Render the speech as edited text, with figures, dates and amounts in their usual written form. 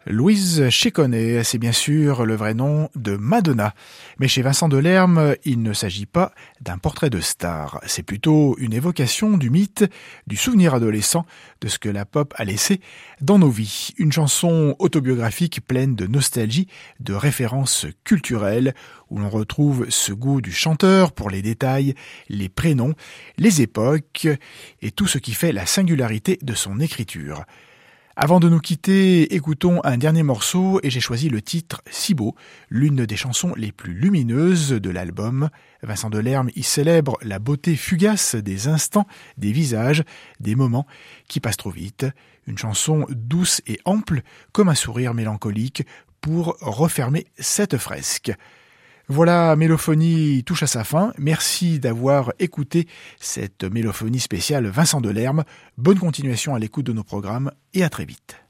Louise Ciccone, c'est bien sûr le vrai nom de Madonna. Mais chez Vincent Delerme, il ne s'agit pas d'un portrait de star. C'est plutôt une évocation du mythe, du souvenir adolescent, de ce que la pop a laissé dans nos vies. Une chanson autobiographique pleine de nostalgie, de références culturelles, où l'on retrouve ce goût du chanteur pour les détails, les prénoms, les époques et tout ce qui fait la singularité de son écriture. Avant de nous quitter, écoutons un dernier morceau et j'ai choisi le titre Si beau, l'une des chansons les plus lumineuses de l'album. Vincent Delerme y célèbre la beauté fugace des instants, des visages, des moments qui passent trop vite. Une chanson douce et ample comme un sourire mélancolique pour refermer cette fresque. Voilà, Mélophonie touche à sa fin. Merci d'avoir écouté cette Mélophonie spéciale Vincent Delerme. Bonne continuation à l'écoute de nos programmes et à très vite.